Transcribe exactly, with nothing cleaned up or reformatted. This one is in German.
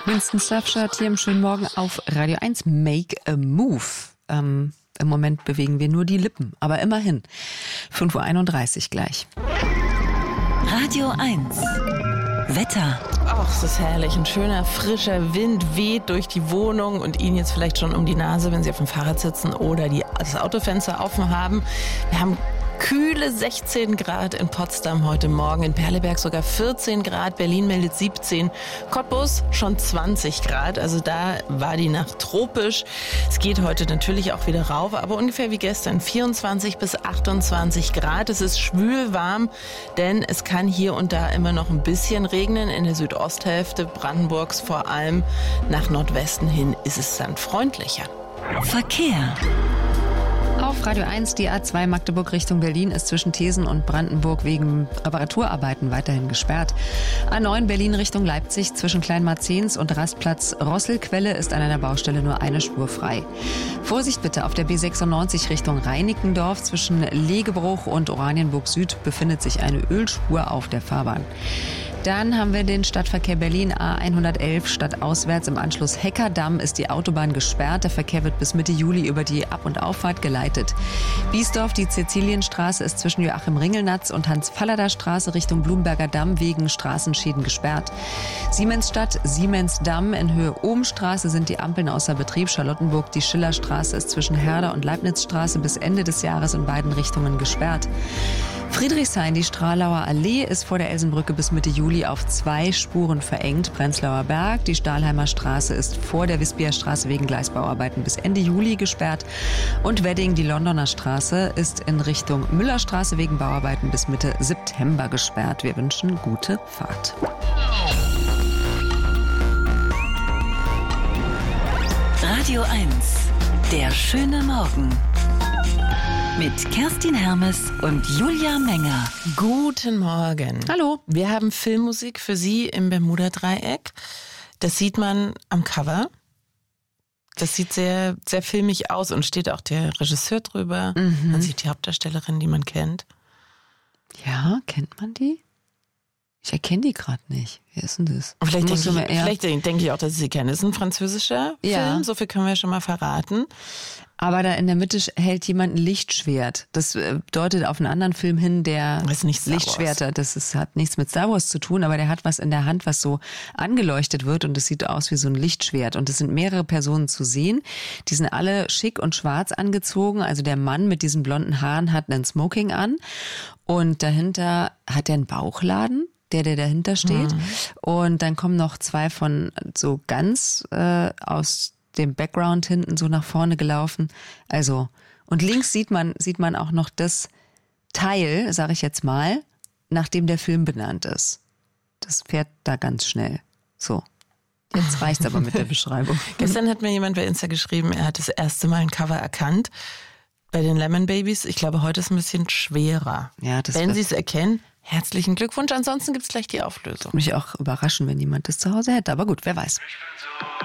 Winston Surfshirt hier im schönen Morgen auf Radio eins. Make a Move. Ähm, Im Moment bewegen wir nur die Lippen, aber immerhin. fünf Uhr einunddreißig gleich. Radio eins. Wetter. Ach, es ist herrlich. Ein schöner, frischer Wind weht durch die Wohnung und Ihnen jetzt vielleicht schon um die Nase, wenn Sie auf dem Fahrrad sitzen oder die, das Autofenster offen haben. Wir haben kühle sechzehn Grad in Potsdam heute Morgen, in Perleberg sogar vierzehn Grad, Berlin meldet siebzehn, Cottbus schon zwanzig Grad, also da war die Nacht tropisch. Es geht heute natürlich auch wieder rauf, aber ungefähr wie gestern, vierundzwanzig bis achtundzwanzig Grad. Es ist schwül warm, denn es kann hier und da immer noch ein bisschen regnen. In der Südosthälfte Brandenburgs vor allem nach Nordwesten hin ist es dann freundlicher. Verkehr. Auf Radio eins, die A zwei Magdeburg Richtung Berlin ist zwischen Thesen und Brandenburg wegen Reparaturarbeiten weiterhin gesperrt. A neun Berlin Richtung Leipzig zwischen Kleinmarzens und Rastplatz Rosselquelle ist an einer Baustelle nur eine Spur frei. Vorsicht bitte, auf der B sechsundneunzig Richtung Reinickendorf zwischen Legebruch und Oranienburg Süd befindet sich eine Ölspur auf der Fahrbahn. Dann haben wir den Stadtverkehr Berlin A hundertelf stadtauswärts. Im Anschluss Heckerdamm ist die Autobahn gesperrt. Der Verkehr wird bis Mitte Juli über die Ab- und Auffahrt geleitet. Biesdorf, die Cäcilienstraße ist zwischen Joachim-Ringelnatz und Hans-Fallada-Straße Richtung Blumberger Damm wegen Straßenschäden gesperrt. Siemensstadt, Siemensdamm in Höhe Ohmstraße sind die Ampeln außer Betrieb. Charlottenburg, die Schillerstraße ist zwischen Herder und Leibnizstraße bis Ende des Jahres in beiden Richtungen gesperrt. Friedrichshain, die Stralauer Allee ist vor der Elsenbrücke bis Mitte Juli auf zwei Spuren verengt. Prenzlauer Berg, die Stahlheimer Straße ist vor der Wispia Straße wegen Gleisbauarbeiten bis Ende Juli gesperrt. Und Wedding, die Londoner Straße, ist in Richtung Müllerstraße wegen Bauarbeiten bis Mitte September gesperrt. Wir wünschen gute Fahrt. Radio eins. Der schöne Morgen. Mit Kerstin Hermes und Julia Menger. Guten Morgen. Hallo. Wir haben Filmmusik für Sie im Bermuda-Dreieck. Das sieht man am Cover. Das sieht sehr, sehr filmig aus und steht auch der Regisseur drüber. Mhm. Man sieht die Hauptdarstellerin, die man kennt. Ja, kennt man die? Ich erkenne die gerade nicht. Wer ist denn das? Vielleicht denke ich, vielleicht denke ich auch, dass ich sie kenne. Es ist ein französischer ja. Film, so viel können wir schon mal verraten. Aber da in der Mitte hält jemand ein Lichtschwert. Das deutet auf einen anderen Film hin, der das ist nicht Star Wars. Lichtschwerter, das ist, hat nichts mit Star Wars zu tun, aber der hat was in der Hand, was so angeleuchtet wird und es sieht aus wie so ein Lichtschwert. Und es sind mehrere Personen zu sehen. Die sind alle schick und schwarz angezogen. Also der Mann mit diesen blonden Haaren hat einen Smoking an und dahinter hat er einen Bauchladen. Der, der dahinter steht. Mhm. Und dann kommen noch zwei von so ganz äh, aus dem Background hinten so nach vorne gelaufen. Also, und links sieht man, sieht man auch noch das Teil, sage ich jetzt mal, nach dem der Film benannt ist. Das fährt da ganz schnell. So. Jetzt reicht's aber mit der Beschreibung. Gestern hat mir jemand bei Insta geschrieben, er hat das erste Mal ein Cover erkannt. Bei den Lemon Babys. Ich glaube, heute ist es ein bisschen schwerer. Ja, das Wenn Sie es erkennen, herzlichen Glückwunsch. Ansonsten gibt es gleich die Auflösung. Mich auch überraschen, wenn jemand das zu Hause hätte. Aber gut, wer weiß.